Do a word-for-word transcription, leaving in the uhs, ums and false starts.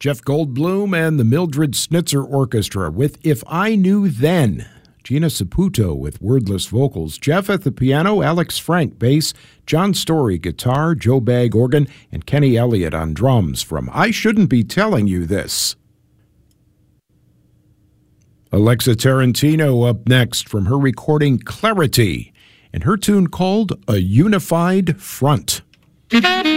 Jeff Goldblum and the Mildred Snitzer Orchestra with If I Knew Then. Gina Saputo with wordless vocals, Jeff at the piano, Alex Frank bass, John Story guitar, Joe Bagg organ, and Kenny Elliott on drums from I Shouldn't Be Telling You This. Alexa Tarantino up next from her recording Clarity and her tune called A Unified Front.